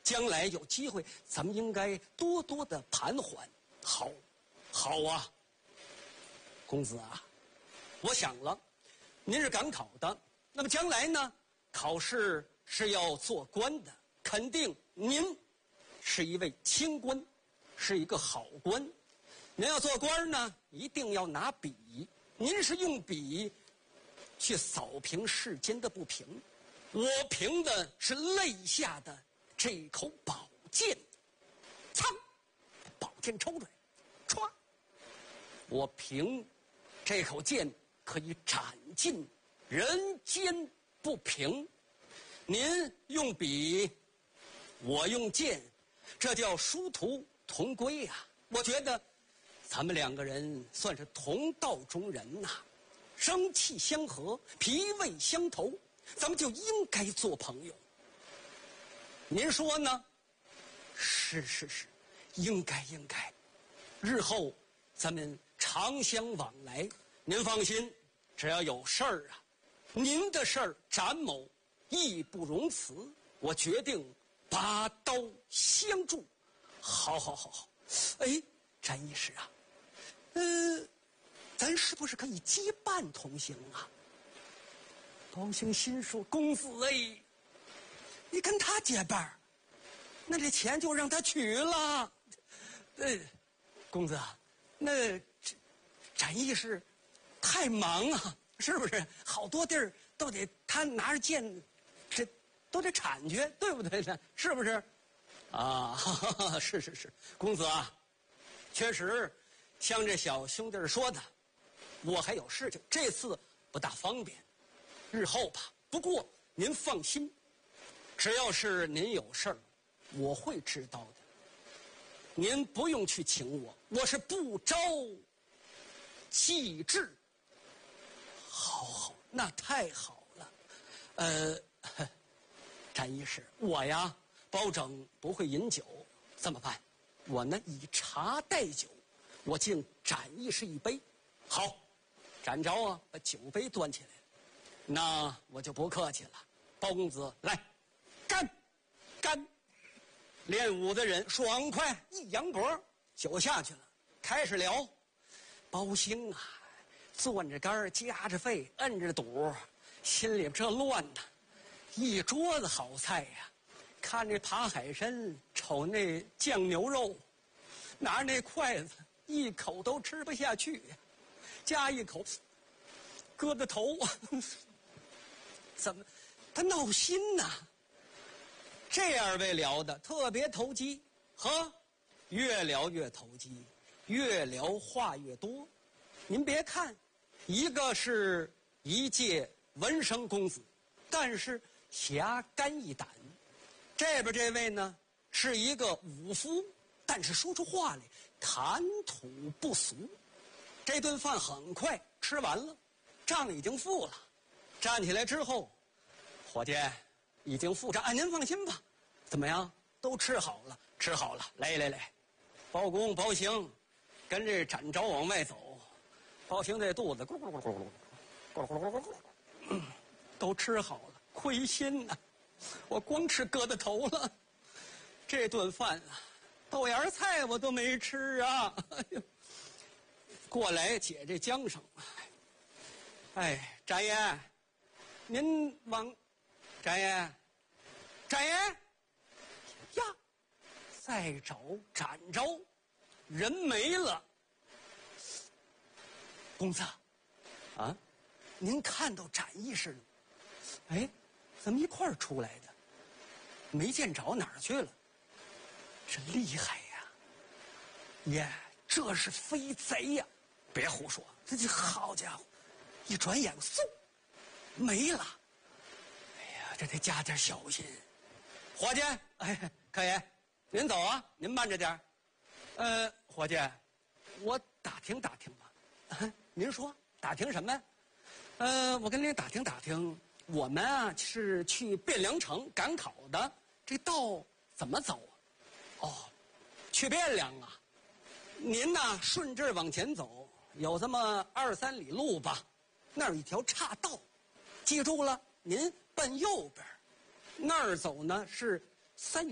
将来有机会，咱们应该多多的盘桓。好啊，公子啊，我想了，您是赶考的，那么将来呢，考试是要做官的，肯定您是一位清官，是一个好官。您要做官呢，一定要拿笔，您是用笔去扫平世间的不平。我凭的是肋下的这口宝剑，噌，宝剑抽出来，歘，我凭这口剑可以斩尽人间不平。您用笔，我用剑，这叫殊途同归呀。我觉得咱们两个人算是同道中人呐，生气相合，脾胃相投，咱们就应该做朋友。您说呢？是，应该。日后咱们常相往来。您放心，只要有事儿啊，您的事儿展某义不容辞，我决定拔刀相助。好。哎，展医师啊，咱是不是可以结伴同行啊？包兴心说：“公子哎，你跟他结伴，那这钱就让他取了。公子啊，那展义是太忙啊，是不是？好多地儿都得他拿着剑，这都得铲去，对不对呢？是不是？啊，是，公子啊，确实像这小兄弟说的，我还有事情，这次不大方便，日后吧。不过您放心，只要是您有事儿，我会知道的。您不用去请我，我是不招即至。好，那太好了。展医师，我呀保证不会饮酒，怎么办？我呢以茶代酒，我敬展医师一杯。好，展昭啊，把酒杯端起来了，那我就不客气了。包公子来，干！练武的人爽快一扬脖，酒下去了，开始聊。包兴啊，攥着杆夹着肺，摁着肚，心里这乱呐，一桌子好菜呀。看这扒海参，瞅那酱牛肉，拿着那筷子一口都吃不下去呀，夹一口疙瘩头，怎么他闹心呐？这二位聊的特别投机，越聊越投机，越聊话越多。您别看，一个是一介文生公子，但是侠肝义胆；这边这位呢是一个武夫，但是说出话来谈吐不俗。这顿饭很快吃完了，账已经付了。站起来之后，伙计已经付账，您放心吧。怎么样？都吃好了，来。包公、包兴跟这展昭往外走，包兴这肚子咕噜，都吃好了，亏心呐！我光吃疙瘩头了，这顿饭啊，豆芽菜我都没吃啊！过来解这缰绳。展爷，您往展爷呀，再找展昭，人没了。公子啊，您看到展义士了？咱们一块儿出来的，没见着哪儿去了。这厉害呀！这是飞贼呀！别胡说，这好家伙，一转眼嗖没了。这得加点小心。伙计，客爷，您走啊，您慢着点。伙计，我打听吧。您说打听什么呀？我跟您打听，我们啊是去汴梁城赶考的，这道怎么走啊？去汴梁啊？您呐顺这儿往前走，有这么2-3里路吧，那儿有一条岔道，记住了，您奔右边，那儿走呢是3